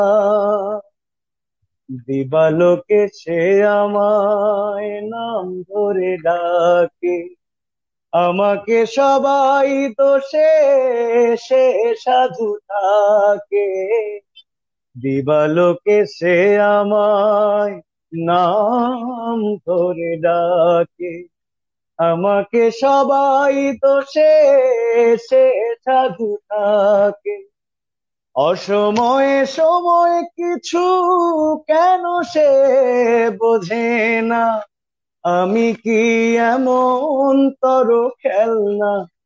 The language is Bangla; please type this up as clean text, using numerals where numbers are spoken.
দিবালোকে সে আমায় নাম ধরে ডাকে, আমাকে সবাই দোষে সে সাধু থাকে। দিবালোকে সে আমায় নাম ধরে ডাকে, আমাকে সবাই দোষে সে সাধু থাকে। অসময়ে সময় কিছু কেন সে বোঝে না, আমি কি এমন তর খেলনা